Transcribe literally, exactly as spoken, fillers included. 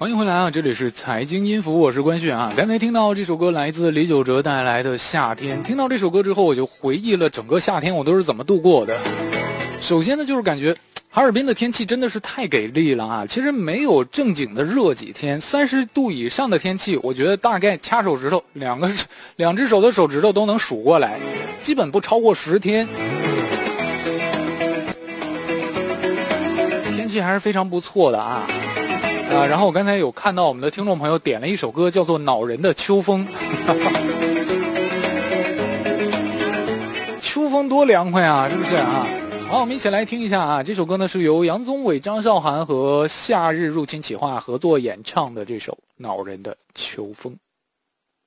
欢迎回来啊！这里是财经音符，我是关炫啊。刚才听到这首歌来自李玖哲带来的《夏天》，听到这首歌之后，我就回忆了整个夏天我都是怎么度过的。首先呢，就是感觉哈尔滨的天气真的是太给力了啊！其实没有正经的热几天，三十度以上的天气，我觉得大概掐手指头，两个两只手的手指头都能数过来，基本不超过十天。天气还是非常不错的啊。啊，然后我刚才有看到我们的听众朋友点了一首歌，叫做《恼人的秋风》。秋风多凉快啊，是不是啊？好，我们一起来听一下啊，这首歌呢是由杨宗纬、张韶涵和夏日入侵企划合作演唱的这首《恼人的秋风》。